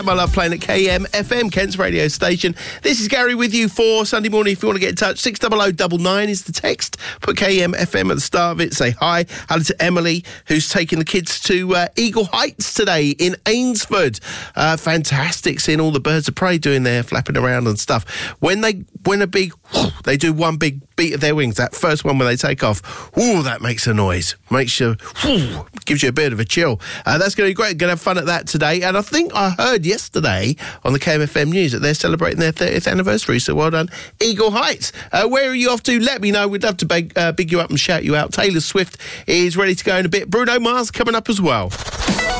I love playing at KMFM, Kent's radio station. This is Gary with you for Sunday morning. If you want to get in touch, 60099 is the text. Put KMFM at the start of it. Say hi. Hello to Emily, who's taking the kids to Eagle Heights today in Ainsford. Fantastic seeing all the birds of prey doing their flapping around and stuff. When they win a big, they do one big beat of their wings. That first one when they take off, that makes a noise. Makes you, gives you a bit of a chill. That's going to be great. Going to have fun at that today. And I think I heard yesterday on the KMFM News that they're celebrating their 30th anniversary. So well done, Eagle Heights. Where are you off to? Let me know. We'd love to big you up and shout you out. Taylor Swift is ready to go in a bit. Bruno Mars coming up as well.